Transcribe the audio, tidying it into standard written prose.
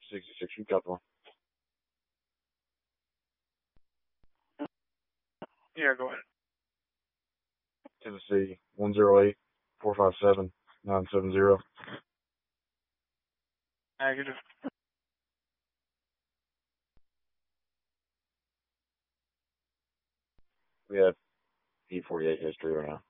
66, you got the one. Yeah, go ahead. Tennessee, 108-457-970. Negative. We have E48 history right now.